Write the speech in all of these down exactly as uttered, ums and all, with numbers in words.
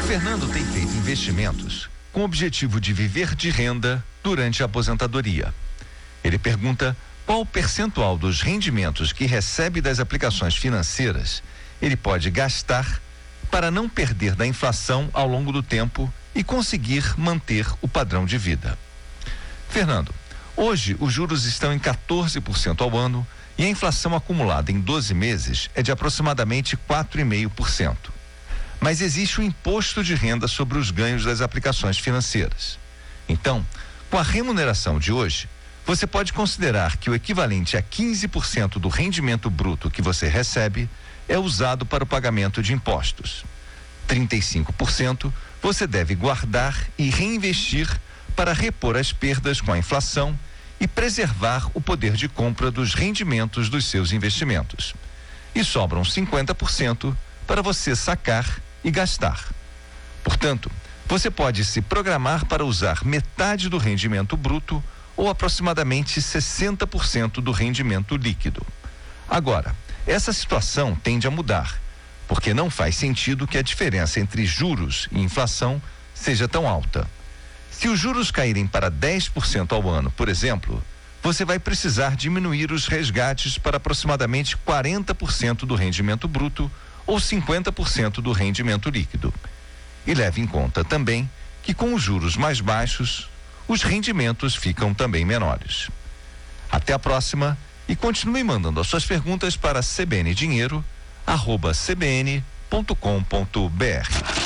Fernando tem feito investimentos com o objetivo de viver de renda durante a aposentadoria. Ele pergunta qual o percentual dos rendimentos que recebe das aplicações financeiras ele pode gastar para não perder da inflação ao longo do tempo e conseguir manter o padrão de vida. Fernando, hoje os juros estão em quatorze por cento ao ano e a inflação acumulada em doze meses é de aproximadamente quatro vírgula cinco por cento. Mas existe o imposto de renda sobre os ganhos das aplicações financeiras. Então, com a remuneração de hoje, você pode considerar que o equivalente a quinze por cento do rendimento bruto que você recebe é usado para o pagamento de impostos. trinta e cinco por cento você deve guardar e reinvestir para repor as perdas com a inflação e preservar o poder de compra dos rendimentos dos seus investimentos. E sobram cinquenta por cento para você sacar e gastar. Portanto, você pode se programar para usar metade do rendimento bruto ou aproximadamente sessenta por cento do rendimento líquido. Agora, essa situação tende a mudar, porque não faz sentido que a diferença entre juros e inflação seja tão alta. Se os juros caírem para dez por cento ao ano, por exemplo, você vai precisar diminuir os resgates para aproximadamente quarenta por cento do rendimento bruto ou cinquenta por cento do rendimento líquido. E leve em conta também que com os juros mais baixos, os rendimentos ficam também menores. Até a próxima e continue mandando as suas perguntas para cbndinheiro arroba cbn ponto com ponto br.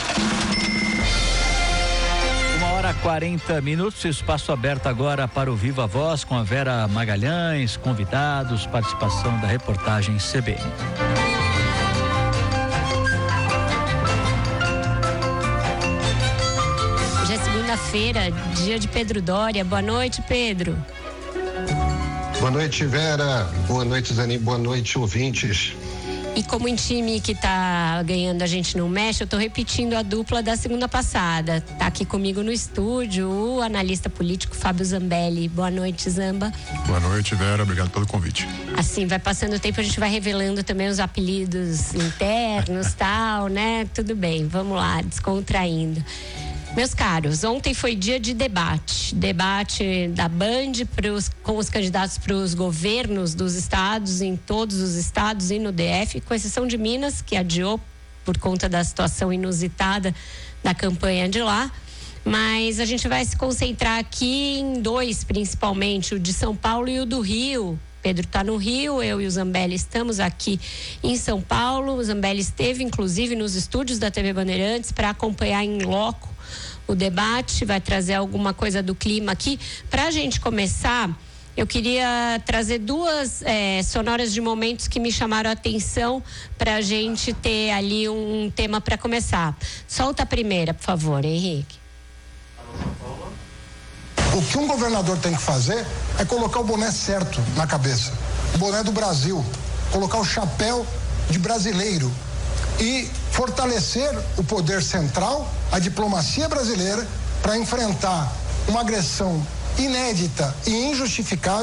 Uma hora e quarenta minutos, espaço aberto agora para o Viva Voz com a Vera Magalhães, convidados, participação da reportagem C B N. Hoje é segunda-feira, dia de Pedro Doria. Boa noite, Pedro. Boa noite, Vera. Boa noite, Zani. Boa noite, ouvintes. E como em time que tá ganhando a gente não mexe, eu tô repetindo a dupla da segunda passada. Tá aqui comigo no estúdio o analista político Fábio Zambelli. Boa noite, Zamba. Boa noite, Vera. Obrigado pelo convite. Assim, vai passando o tempo, a gente vai revelando também os apelidos internos, tal, né? Tudo bem, vamos lá, descontraindo. Meus caros, ontem foi dia de debate, debate da Band pros, com os candidatos para os governos dos estados, em todos os estados e no D F, com exceção de Minas, que adiou por conta da situação inusitada da campanha de lá. Mas a gente vai se concentrar aqui em dois, principalmente, o de São Paulo e o do Rio. Pedro está no Rio, eu e o Zambelli estamos aqui em São Paulo. O Zambelli esteve, inclusive, nos estúdios da T V Bandeirantes para acompanhar em loco o debate, vai trazer alguma coisa do clima aqui. Para a gente começar, eu queria trazer duas é, sonoras de momentos que me chamaram a atenção para a gente ter ali um, um tema para começar. Solta a primeira, por favor, Henrique. O que um governador tem que fazer é colocar o boné certo na cabeça. O boné do Brasil. Colocar o chapéu de brasileiro. E fortalecer o poder central, a diplomacia brasileira, para enfrentar uma agressão inédita e injustificável